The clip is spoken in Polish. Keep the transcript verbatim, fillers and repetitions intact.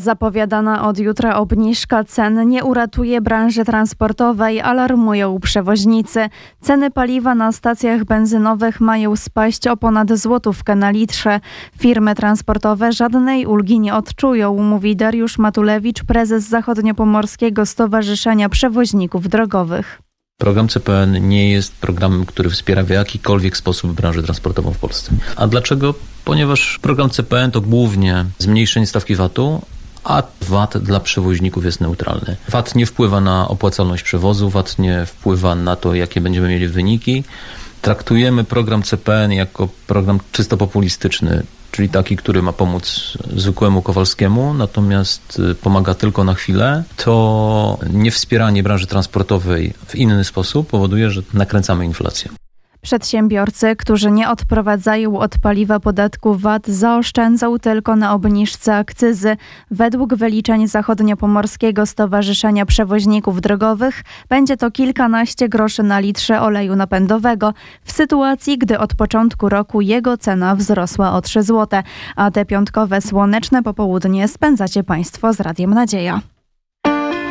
Zapowiadana od jutra obniżka cen nie uratuje branży transportowej, alarmują przewoźnicy. Ceny paliwa na stacjach benzynowych mają spaść o ponad złotówkę na litrze. Firmy transportowe żadnej ulgi nie odczują, mówi Dariusz Matulewicz, prezes Zachodniopomorskiego Stowarzyszenia Przewoźników Drogowych. Program C P N nie jest programem, który wspiera w jakikolwiek sposób branżę transportową w Polsce. A dlaczego? Ponieważ program C P N to głównie zmniejszenie stawki V A T-u, a V A T dla przewoźników jest neutralny. V A T nie wpływa na opłacalność przewozu, V A T nie wpływa na to, jakie będziemy mieli wyniki. Traktujemy program C P N jako program czysto populistyczny, czyli taki, który ma pomóc zwykłemu Kowalskiemu, natomiast pomaga tylko na chwilę. To niewspieranie branży transportowej w inny sposób powoduje, że nakręcamy inflację. Przedsiębiorcy, którzy nie odprowadzają od paliwa podatku V A T, zaoszczędzą tylko na obniżce akcyzy. Według wyliczeń Zachodniopomorskiego Stowarzyszenia Przewoźników Drogowych będzie to kilkanaście groszy na litrze oleju napędowego, w sytuacji, gdy od początku roku jego cena wzrosła o trzy złote. A te piątkowe słoneczne popołudnie spędzacie Państwo z Radiem Nadzieja.